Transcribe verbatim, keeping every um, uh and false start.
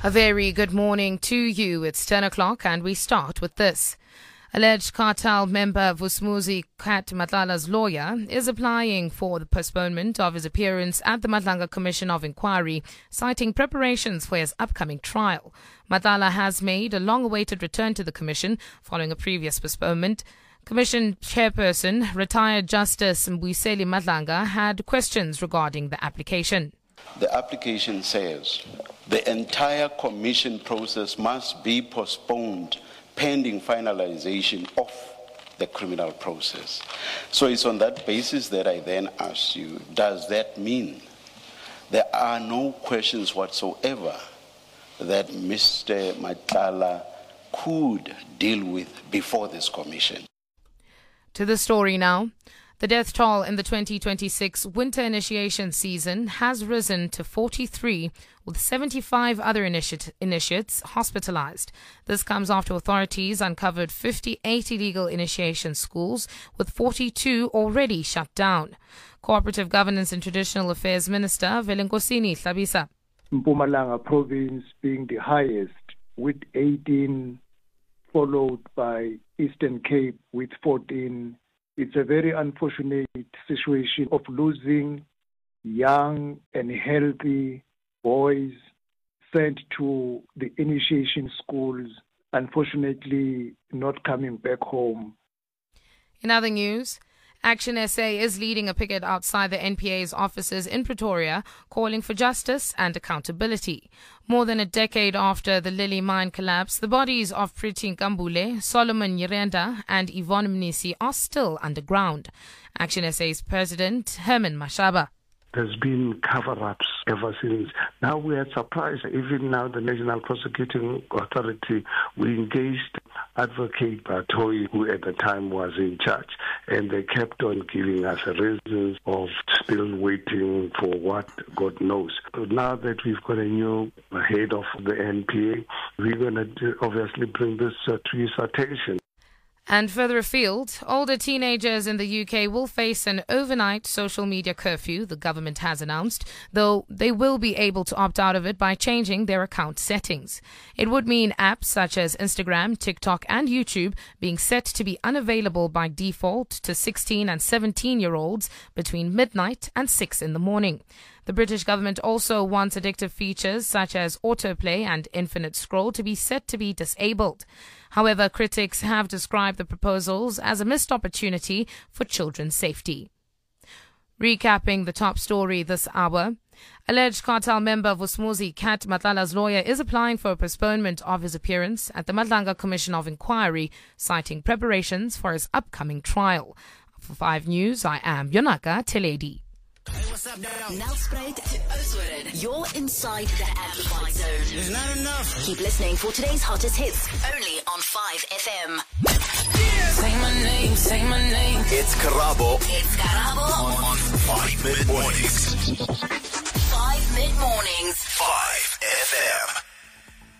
A very good morning to you. It's ten o'clock and we start with this. Alleged cartel member Vusumuzi Kat Matlala's lawyer is applying for the postponement of his appearance at the Madlanga Commission of Inquiry, citing preparations for his upcoming trial. Matlala has made a long-awaited return to the commission following a previous postponement. Commission chairperson, retired Justice Mbuyiseli Madlanga, had questions regarding the application. The application says the entire commission process must be postponed pending finalization of the criminal process. So it's on that basis that I then ask you, does that mean there are no questions whatsoever that Mister Matlala could deal with before this commission? To the story now. The death toll in the twenty twenty-six winter initiation season has risen to forty-three, with seventy-five other initiate, initiates hospitalized. This comes after authorities uncovered fifty-eight illegal initiation schools, with forty-two already shut down. Cooperative Governance and Traditional Affairs Minister Velenkosini Hlabisa. Mpumalanga province being the highest with eighteen, followed by Eastern Cape with fourteen. It's a very unfortunate situation of losing young and healthy boys sent to the initiation schools, unfortunately not coming back home. In other news, Action S A is leading a picket outside the N P A's offices in Pretoria, calling for justice and accountability. More than a decade after the Lily mine collapse, the bodies of Priti Nkambule, Solomon Nyirenda and Yvonne Mnisi are still underground. Action S A's president, Herman Mashaba. There's been cover-ups ever since. Now we are surprised. Even now the National Prosecuting Authority, we engaged Advocate Batoyi, who at the time was in charge, and they kept on giving us reasons of still waiting for what God knows. Now that we've got a new head of the N P A, we're going to obviously bring this uh, to his attention. And further afield, older teenagers in the U K will face an overnight social media curfew, the government has announced, though they will be able to opt out of it by changing their account settings. It would mean apps such as Instagram, TikTok and YouTube being set to be unavailable by default to sixteen and seventeen-year-olds between midnight and six in the morning. The British government also wants addictive features such as autoplay and infinite scroll to be set to be disabled. However, critics have described the proposals as a missed opportunity for children's safety. Recapping the top story this hour, alleged cartel member Vusumuzi Kat Matlala's lawyer is applying for a postponement of his appearance at the Madlanga Commission of Inquiry, citing preparations for his upcoming trial. For five News, I am Yonaka Teledi. Hey, what's up, Nelspruit to Oudtshoorn. You're inside the Amplified Zone. It's not enough. Keep listening for today's hottest hits, only on five F M. Yeah. Say my name, say my name. It's Karabo. It's Karabo. On, on five Mid Mornings. five Mid Mornings. five F M.